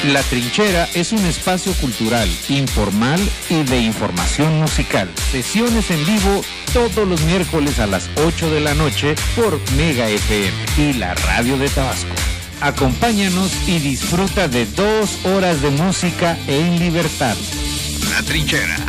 La Trinchera es un espacio cultural, informal y de información musical. Sesiones en vivo todos los miércoles a las 8 de la noche por Mega FM y la Radio de Tabasco. Acompáñanos y disfruta de 2 horas de música en libertad. La Trinchera.